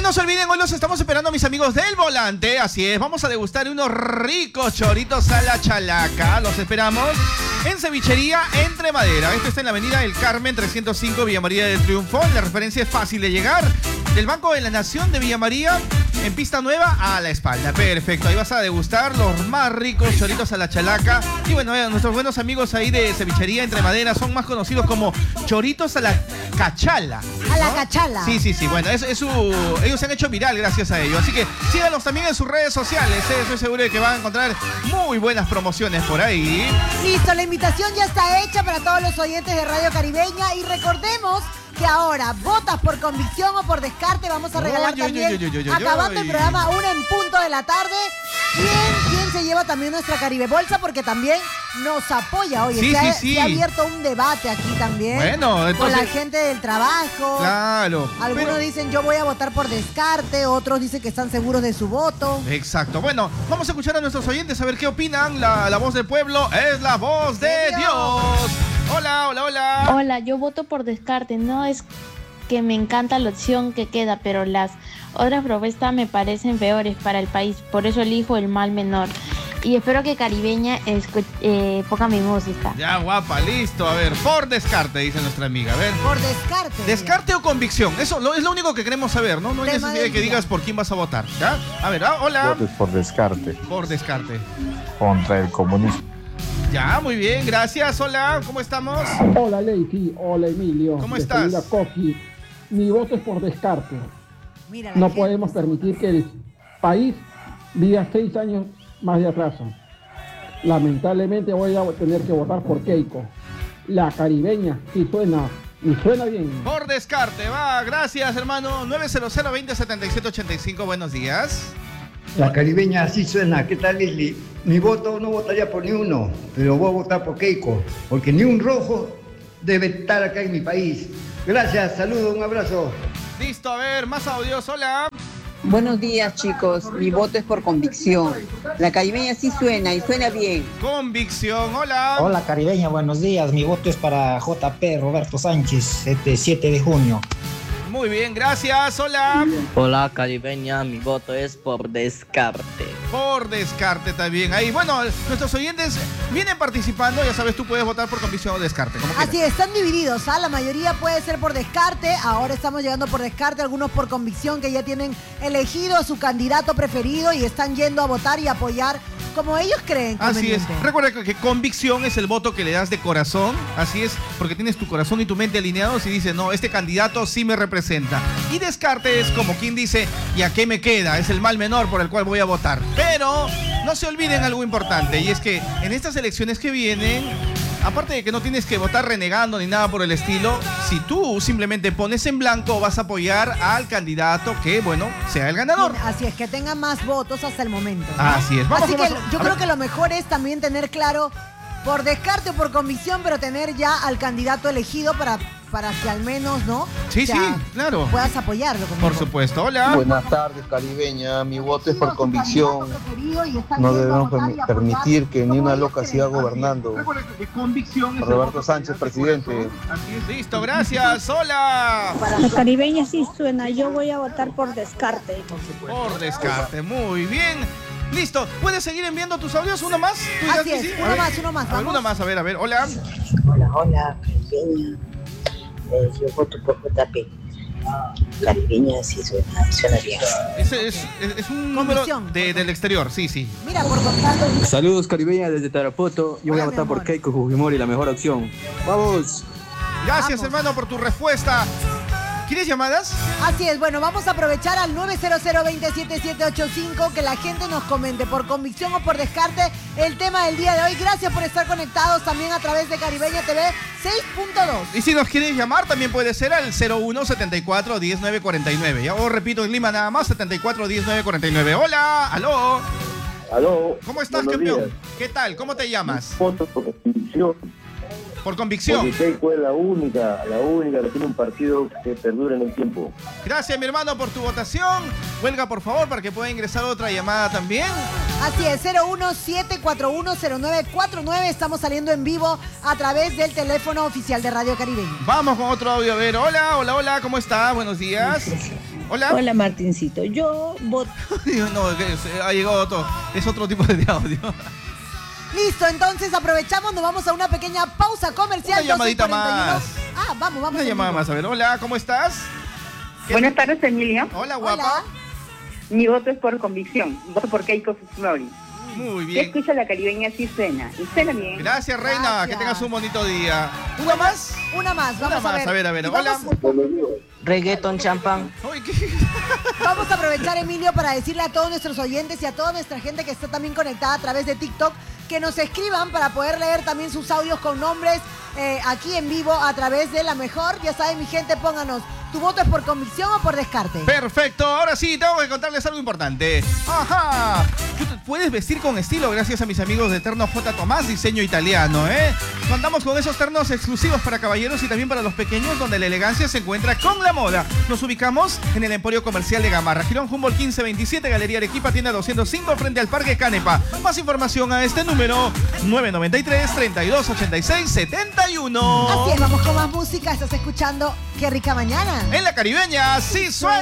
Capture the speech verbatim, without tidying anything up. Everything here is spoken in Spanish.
no se olviden, hoy los estamos esperando, mis amigos del Volante. Así es, vamos a degustar unos ricos choritos a la chalaca. Los esperamos en Cevichería Entre Madera. Esto está en la avenida El Carmen, trescientos cinco, Villa María del Triunfo. La referencia es fácil de llegar. Del Banco de la Nación de Villa María, en pista nueva, a la espalda. Perfecto, ahí vas a degustar los más ricos choritos a la chalaca. Y bueno, eh, nuestros buenos amigos ahí de Cevichería Entre Madera son más conocidos como choritos a la cachala, ¿no? A la cachala. Sí, sí, sí. Bueno, es, es su, ellos se han hecho viral gracias a ello. Así que síganos también en sus redes sociales. Eh. Estoy seguro de que van a encontrar muy buenas promociones por ahí. Listo, la invitación ya está hecha para todos los oyentes de Radio Caribeña. Y recordemos que ahora, votas por convicción o por descarte, vamos a regalar Oy, oy, también, oy, oy, oy, oy, acabando oy. el programa, una en punto de la tarde. ¿Quién, quién se lleva también nuestra Caribe Bolsa? Porque también nos apoya. Oye, Sí, se, sí, ha, sí. se ha abierto un debate aquí también. Bueno, entonces- con la gente del trabajo. Claro. Algunos pero- dicen yo voy a votar por descarte, otros dicen que están seguros de su voto. Exacto. Bueno, vamos a escuchar a nuestros oyentes a ver qué opinan. La, la voz del pueblo es la voz de ¡De Dios. Dios! Hola, hola, hola. Hola, yo voto por descarte. No es que me encanta la opción que queda, pero las otras propuestas me parecen peores para el país. Por eso elijo el mal menor. Y espero que Caribeña escu- eh, ponga mi música. Ya, guapa, listo. A ver, por descarte, dice nuestra amiga. A ver. Por descarte. ¿Descarte o convicción? Eso lo- es lo único que queremos saber, ¿no? No hay Tema necesidad de del que día. digas por quién vas a votar. ¿Ya? A ver, ah, hola. Votos por descarte Por descarte. contra el comunismo. Ya, muy bien, gracias. Hola, ¿cómo estamos? Hola Lady, hola Emilio. ¿Cómo de estás? Sevilla Coqui. Mi voto es por descarte. Mira, la No gente. podemos permitir que el país viva seis años más de atraso. Lamentablemente voy a tener que votar por Keiko. La caribeña, sí suena, y suena bien. Por descarte, va, gracias, hermano. nueve cero cero, veinte setenta y siete ochenta y cinco, buenos días. La caribeña así suena. ¿Qué tal, Leslie? Mi voto no votaría por ni uno, pero voy a votar por Keiko, porque ni un rojo debe estar acá en mi país. Gracias, saludos, un abrazo. Listo, a ver, más audios, hola. Buenos días, chicos. Mi voto es por convicción. La caribeña sí suena y suena bien. Convicción, hola. Hola Caribeña, buenos días. Mi voto es para J P Roberto Sánchez, este siete de junio. Muy bien, gracias, hola. Hola Caribeña, mi voto es por descarte. Por descarte también. Ahí, bueno, nuestros oyentes vienen participando. Ya sabes, tú puedes votar por convicción o descarte, como Así quieras. es, están divididos, ¿ah? La mayoría puede ser por descarte, ahora estamos llegando por descarte, algunos por convicción que ya tienen elegido a su candidato preferido y están yendo a votar y apoyar como ellos creen Así es. conveniente. Recuerda que, que convicción es el voto que le das de corazón. Así es, porque tienes tu corazón y tu mente alineados y dices, no, este candidato sí me representa. Y descarte es como quien dice, ¿y a qué me queda? Es el mal menor por el cual voy a votar. Pero no se olviden algo importante, y es que en estas elecciones que vienen, aparte de que no tienes que votar renegando ni nada por el estilo, si tú simplemente pones en blanco, vas a apoyar al candidato que, bueno, sea el ganador. Así es, que tengan más votos hasta el momento, ¿no? Así es. Vamos Así con que más- yo a creo ver. que lo mejor es también tener claro por descarte o por convicción, pero tener ya al candidato elegido para, para que al menos, ¿no? Sí, O sea, sí, claro. puedas apoyarlo. como Por digo. supuesto. Hola. Buenas tardes, caribeña. Mi voto es por convicción. Preferido y están No yendo a debemos votar y permi- apoyar permitir que ni como una ellos loca creen. siga gobernando. Roberto Sánchez, presidente. Listo, gracias. Hola. La caribeña sí suena, yo voy a votar por descarte. Por descarte, muy bien. Listo, ¿puedes seguir enviando tus audios? ¿Uno más? ¿Tú dirás Así que es, sí? A uno ver. más, uno más, A ver, vamos. uno más, a ver, a ver. Hola. Hola, hola, caribeña. Eh, yo voto por J P. Caribeña sí suena, suena bien. Ese es, es, es un número de- del exterior, sí, sí. Mira, por contrato. Saludos Caribeña desde Tarapoto. Yo voy a votar por Keiko Fujimori, la mejor opción. ¡Vamos! Gracias, hermano, por tu respuesta. ¿Quieres llamadas? Así es, bueno, vamos a aprovechar al nueve cero cero, veintisiete siete ochenta y cinco que la gente nos comente por convicción o por descarte el tema del día de hoy. Gracias por estar conectados también a través de Caribeña T V seis punto dos. Y si nos quieres llamar, también puede ser al cero uno, setenta y cuatro, diez, nueve, cuarenta y nueve. ¿Ya? O repito, en Lima nada más, setenta y cuatro, diez, nueve, cuarenta y nueve. Hola, aló. Aló. ¿Cómo estás, Buenos campeón? días. ¿Qué tal? ¿Cómo te llamas? Voto por convicción. Por convicción. Porque Keiko es la única, la única que tiene un partido que perdura en el tiempo. Gracias, mi hermano, por tu votación. Huelga, por favor, para que pueda ingresar otra llamada también. Así es, cero uno, siete cuatro uno, cero nueve cuatro nueve. Estamos saliendo en vivo a través del teléfono oficial de Radio Caribeña. Vamos con otro audio. A ver, hola, hola, hola, ¿cómo está? Buenos días. Hola. Hola, Martincito. Yo voto. No, que es- ha llegado otro. Es otro tipo de audio. Listo, entonces aprovechamos, nos vamos a una pequeña pausa comercial. Una llamadita doce cuarenta y uno. más. Ah, vamos, vamos. Una en llamada vivo. más. A ver, hola, ¿cómo estás? Buenas tardes, Emilia. Hola, guapa. Mi voto es por convicción. Voto por Keiko Fujimori. Muy Yo bien. escucho a la caribeña, sí suena. Y suena bien. Gracias, reina. Gracias. Que tengas un bonito día. ¿Una más? Una más, vamos Una a más. ver. A ver, a ver. Y Hola. Vamos, Reggaeton champán. Uy, ¿qué? vamos a aprovechar, Emilio, para decirle a todos nuestros oyentes y a toda nuestra gente que está también conectada a través de TikTok que nos escriban para poder leer también sus audios con nombres eh, aquí en vivo a través de La Mejor. Ya saben, mi gente, pónganos, ¿tu voto es por convicción o por descarte? Perfecto, ahora sí, tengo que contarles algo importante. Ajá, tú te puedes vestir con estilo gracias a mis amigos de Terno J. Tomás, diseño italiano, ¿eh? Contamos con esos ternos exclusivos para caballeros y también para los pequeños, donde la elegancia se encuentra con la moda. Nos ubicamos en el Emporio Comercial de Gamarra, Girón Humboldt quince veintisiete, Galería Arequipa, tienda doscientos cinco, frente al Parque Canepa. Más información a este número, nueve nueve tres, treinta y dos ochenta y seis, setenta y uno. Así es, vamos con más música. Estás escuchando Qué Rica Mañana. En la caribeña, sí suena.